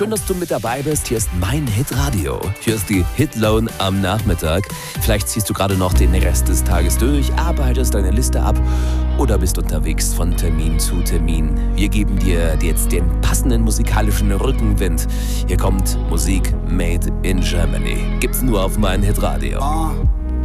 schön, dass du mit dabei bist. Hier ist mein Hitradio. Hier ist die Hitlone am Nachmittag. Vielleicht ziehst du gerade noch den Rest des Tages durch, arbeitest deine Liste ab oder bist unterwegs von Termin zu Termin. Wir geben dir jetzt den passenden musikalischen Rückenwind. Hier kommt Musik made in Germany. Gibt's nur auf mein Hitradio.